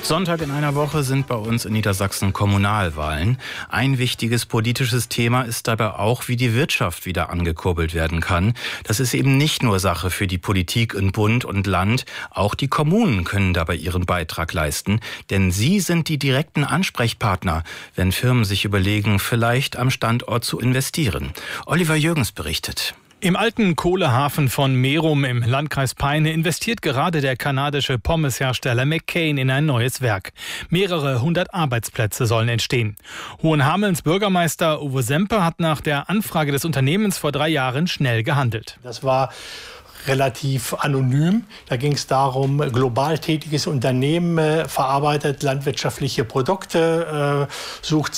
Sonntag in einer Woche sind bei uns in Niedersachsen Kommunalwahlen. Ein wichtiges politisches Thema ist dabei auch, wie die Wirtschaft wieder angekurbelt werden kann. Das ist eben nicht nur Sache für die Politik in Bund und Land. Auch die Kommunen können dabei ihren Beitrag leisten. Denn sie sind die direkten Ansprechpartner, wenn Firmen sich überlegen, vielleicht am Standort zu investieren. Oliver Jürgens berichtet. Im alten Kohlehafen von Merum im Landkreis Peine investiert gerade der kanadische Pommeshersteller McCain in ein neues Werk. Mehrere hundert Arbeitsplätze sollen entstehen. Hohenhamelns Bürgermeister Uwe Semper hat nach der Anfrage des Unternehmens vor 3 Jahren schnell gehandelt. Das war relativ anonym. Da ging es darum, global tätiges Unternehmen verarbeitet landwirtschaftliche Produkte, sucht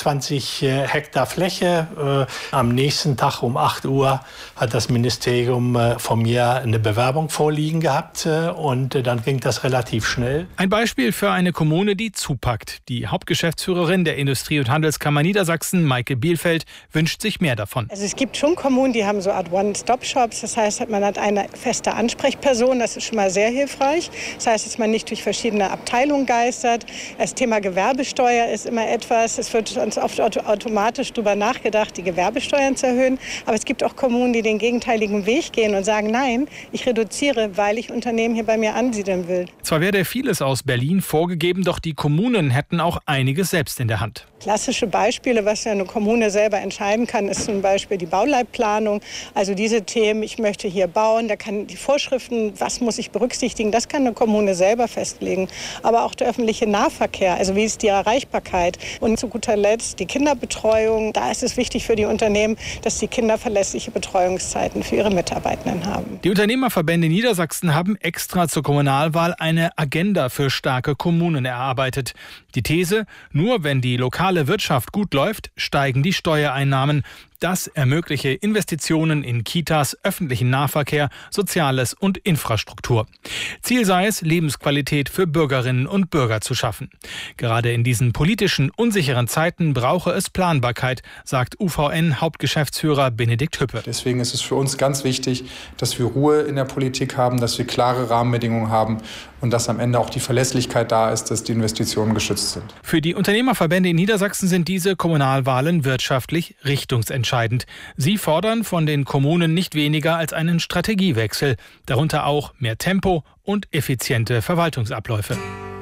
26 Hektar Fläche. Am nächsten Tag um 8 Uhr hat das Ministerium von mir eine Bewerbung vorliegen gehabt und dann ging das relativ schnell. Ein Beispiel für eine Kommune, die zupackt. Die Hauptgeschäftsführerin der Industrie- und Handelskammer Niedersachsen, Maike Bielfeld, wünscht sich mehr davon. Also es gibt schon Kommunen, die haben so eine Art One-Stop-Shops. Das heißt, man hat eine feste Ansprechperson, das ist schon mal sehr hilfreich. Das heißt, dass man nicht durch verschiedene Abteilungen geistert. Das Thema Gewerbesteuer ist immer etwas, es wird uns oft automatisch darüber nachgedacht, die Gewerbesteuern zu erhöhen. Aber es gibt auch Kommunen, die den gegenteiligen Weg gehen und sagen, nein, ich reduziere, weil ich Unternehmen hier bei mir ansiedeln will. Zwar werde vieles aus Berlin vorgegeben, doch die Kommunen hätten auch einiges selbst in der Hand. Klassische Beispiele, was ja eine Kommune selber entscheiden kann, ist zum Beispiel die Bauleitplanung. Also diese Themen, ich möchte hier bauen, da kann die Vorschriften, was muss ich berücksichtigen, das kann eine Kommune selber festlegen. Aber auch der öffentliche Nahverkehr, also wie ist die Erreichbarkeit. Und zu guter Letzt die Kinderbetreuung. Da ist es wichtig für die Unternehmen, dass die Kinder verlässliche Betreuungszeiten für ihre Mitarbeitenden haben. Die Unternehmerverbände Niedersachsen haben extra zur Kommunalwahl eine Agenda für starke Kommunen erarbeitet. Die These, nur wenn die lokale Wirtschaft gut läuft, steigen die Steuereinnahmen. Das ermögliche Investitionen in Kitas, öffentlichen Nahverkehr, Soziales und Infrastruktur. Ziel sei es, Lebensqualität für Bürgerinnen und Bürger zu schaffen. Gerade in diesen politischen, unsicheren Zeiten brauche es Planbarkeit, sagt UVN-Hauptgeschäftsführer Benedikt Hüppe. Deswegen ist es für uns ganz wichtig, dass wir Ruhe in der Politik haben, dass wir klare Rahmenbedingungen haben und dass am Ende auch die Verlässlichkeit da ist, dass die Investitionen geschützt sind. Für die Unternehmerverbände in Niedersachsen sind diese Kommunalwahlen wirtschaftlich richtungsentscheidend. Sie fordern von den Kommunen nicht weniger als einen Strategiewechsel, darunter auch mehr Tempo und effiziente Verwaltungsabläufe.